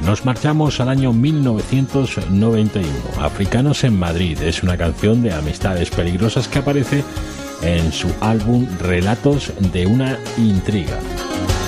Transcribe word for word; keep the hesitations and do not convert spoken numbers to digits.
Nos marchamos al año mil novecientos noventa y uno. Africanos en Madrid es una canción de Amistades Peligrosas que aparece en su álbum Relatos de una intriga.